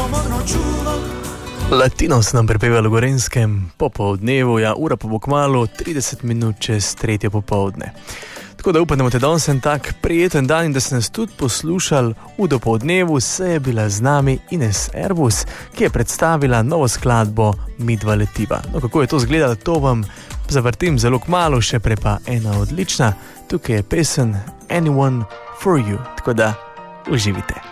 Latino se nam pripeva v Gorenskem popoldnevu, ja, ura pa bo kmalu 30 minut čez 3. popoldne. Tako da upam, da imate danes en tak prijeten dan in da ste nas tudi poslušali v dopoldnevu. Se je bila z nami Ines Erbus, ki je predstavila novo skladbo Midva letiva. No, kako je to izgledalo, to vam zavrtim zelo kmalu, še prej pa ena odlična. Tukaj je pesem Anyone for You, tako da uživite.